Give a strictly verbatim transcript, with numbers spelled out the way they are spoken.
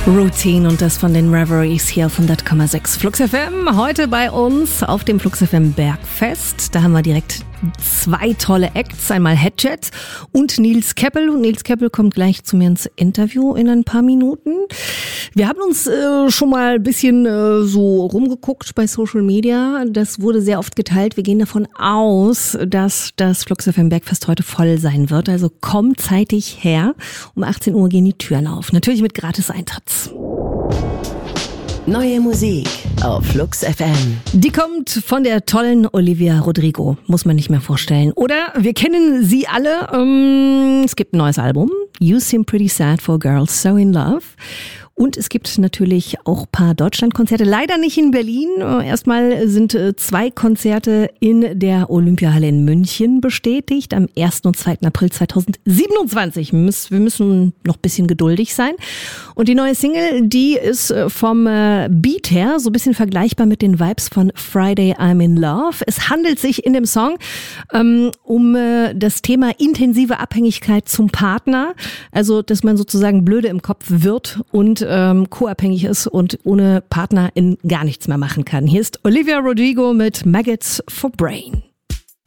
Routine und das von den Reveries hier auf hundert Komma sechs Flux F M. Heute bei uns auf dem Flux F M Bergfest. Da haben wir direkt zwei tolle Acts. Einmal Headjet und Nils Keppel. Und Nils Keppel kommt gleich zu mir ins Interview in ein paar Minuten. Wir haben uns äh, schon mal ein bisschen äh, so rumgeguckt bei Social Media. Das wurde sehr oft geteilt. Wir gehen davon aus, dass das Flux F M Bergfest heute voll sein wird. Also kommt zeitig her. Um achtzehn Uhr gehen die Türen auf. Natürlich mit Gratis-Eintritt. Neue Musik auf Flux F M. Die kommt von der tollen Olivia Rodrigo, muss man nicht mehr vorstellen. Oder wir kennen sie alle. Ähm, es gibt ein neues Album, You Seem Pretty Sad for Girls So in Love. Und es gibt natürlich auch ein paar Deutschlandkonzerte, leider nicht in Berlin. Erstmal sind zwei Konzerte in der Olympiahalle in München bestätigt, am ersten und zweiten April zweitausendsiebenundzwanzig. Wir müssen noch ein bisschen geduldig sein. Und die neue Single, die ist vom Beat her so ein bisschen vergleichbar mit den Vibes von Friday I'm in Love. Es handelt sich in dem Song ähm, um äh, das Thema intensive Abhängigkeit zum Partner. Also, dass man sozusagen blöde im Kopf wird und ähm, co-abhängig ist und ohne Partner in gar nichts mehr machen kann. Hier ist Olivia Rodrigo mit Maggots for Brain.